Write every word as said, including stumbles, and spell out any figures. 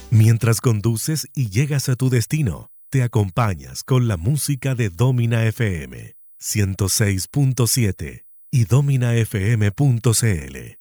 Mientras conduces y llegas a tu destino, te acompañas con la música de Domina F M ciento seis punto siete y domina f m punto c l.